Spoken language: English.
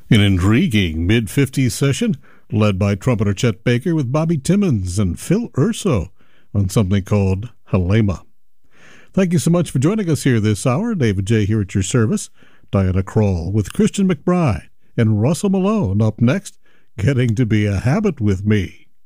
An intriguing mid-50s session led by trumpeter Chet Baker with Bobby Timmons and Phil Urso on something called Halema. Thank you so much for joining us here this hour. David J. here at your service. Diana Kroll with Christian McBride and Russell Malone up next, Getting to Be a Habit with Me.